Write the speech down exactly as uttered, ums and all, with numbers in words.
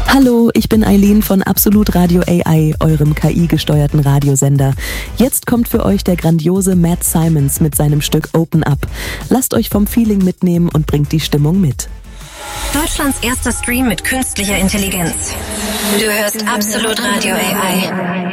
Hallo, ich bin Eileen von Absolut Radio A I, eurem K I-gesteuerten Radiosender. Jetzt kommt für euch der grandiose Matt Simons mit seinem Stück Open Up. Lasst euch vom Feeling mitnehmen und bringt die Stimmung mit. Deutschlands erster Stream mit künstlicher Intelligenz. Du hörst Absolut Radio A I.